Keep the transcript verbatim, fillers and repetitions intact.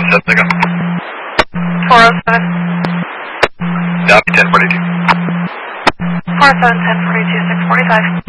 seven, pick up. four oh seven. Copy, ten forty-two. four oh seven, ten forty-two, six forty-five.